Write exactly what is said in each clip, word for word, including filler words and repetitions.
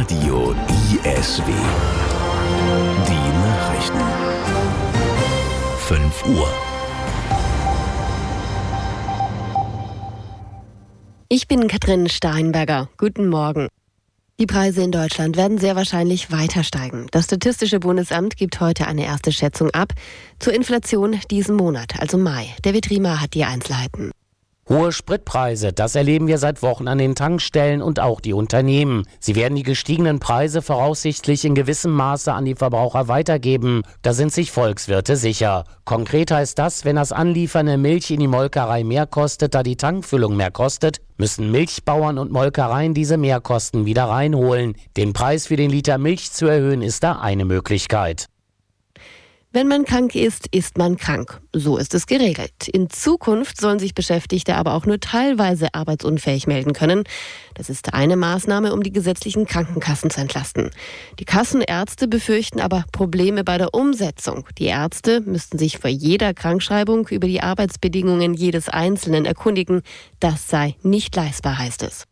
Radio I S W. Die Nachrichten. fünf Uhr. Ich bin Katrin Steinberger. Guten Morgen. Die Preise in Deutschland werden sehr wahrscheinlich weiter steigen. Das Statistische Bundesamt gibt heute eine erste Schätzung ab zur Inflation diesen Monat, also Mai. David Riemer hat die Einzelheiten. Hohe Spritpreise, das erleben wir seit Wochen an den Tankstellen und auch die Unternehmen. Sie werden die gestiegenen Preise voraussichtlich in gewissem Maße an die Verbraucher weitergeben. Da sind sich Volkswirte sicher. Konkret heißt das, wenn das Anliefern der Milch in die Molkerei mehr kostet, da die Tankfüllung mehr kostet, müssen Milchbauern und Molkereien diese Mehrkosten wieder reinholen. Den Preis für den Liter Milch zu erhöhen, ist da eine Möglichkeit. Wenn man krank ist, ist man krank. So ist es geregelt. In Zukunft sollen sich Beschäftigte aber auch nur teilweise arbeitsunfähig melden können. Das ist eine Maßnahme, um die gesetzlichen Krankenkassen zu entlasten. Die Kassenärzte befürchten aber Probleme bei der Umsetzung. Die Ärzte müssten sich vor jeder Krankschreibung über die Arbeitsbedingungen jedes Einzelnen erkundigen. Das sei nicht leistbar, heißt es.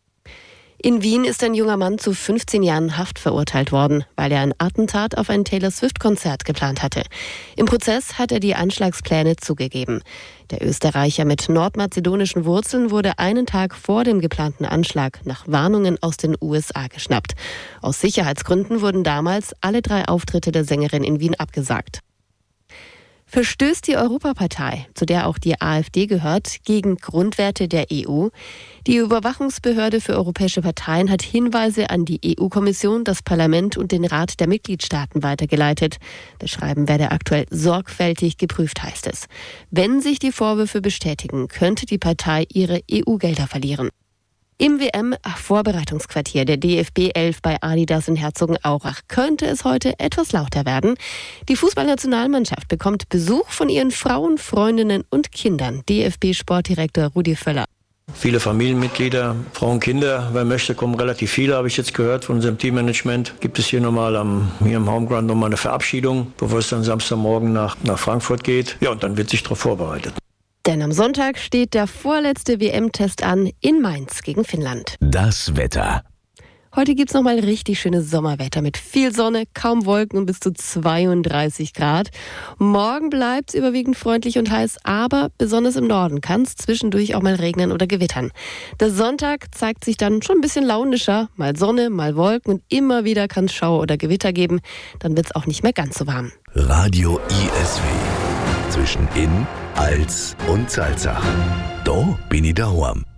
In Wien ist ein junger Mann zu fünfzehn Jahren Haft verurteilt worden, weil er ein Attentat auf ein Taylor-Swift-Konzert geplant hatte. Im Prozess hat er die Anschlagspläne zugegeben. Der Österreicher mit nordmazedonischen Wurzeln wurde einen Tag vor dem geplanten Anschlag nach Warnungen aus den U S A geschnappt. Aus Sicherheitsgründen wurden damals alle drei Auftritte der Sängerin in Wien abgesagt. Verstößt die Europapartei, zu der auch die AfD gehört, gegen Grundwerte der E U? Die Überwachungsbehörde für europäische Parteien hat Hinweise an die E U-Kommission, das Parlament und den Rat der Mitgliedstaaten weitergeleitet. Das Schreiben werde aktuell sorgfältig geprüft, heißt es. Wenn sich die Vorwürfe bestätigen, könnte die Partei ihre E U-Gelder verlieren. Im W M-Vorbereitungsquartier der D F B elf bei Adidas in Herzogenaurach könnte es heute etwas lauter werden. Die Fußballnationalmannschaft bekommt Besuch von ihren Frauen, Freundinnen und Kindern. D F B-Sportdirektor Rudi Völler. Viele Familienmitglieder, Frauen, Kinder, wer möchte, kommen relativ viele, habe ich jetzt gehört von unserem Teammanagement. Gibt es hier nochmal am, hier im Homeground nochmal eine Verabschiedung, bevor es dann Samstagmorgen nach, nach Frankfurt geht. Ja, und dann wird sich darauf vorbereitet. Denn am Sonntag steht der vorletzte W M-Test an in Mainz gegen Finnland. Das Wetter. Heute gibt's nochmal richtig schönes Sommerwetter mit viel Sonne, kaum Wolken und bis zu zweiunddreißig Grad. Morgen bleibt's überwiegend freundlich und heiß, aber besonders im Norden kann's zwischendurch auch mal regnen oder gewittern. Der Sonntag zeigt sich dann schon ein bisschen launischer, mal Sonne, mal Wolken und immer wieder kann's Schauer oder Gewitter geben. Dann wird's auch nicht mehr ganz so warm. Radio I S W. Zwischen Inn, Als und Salzach. Da bin ich daheim.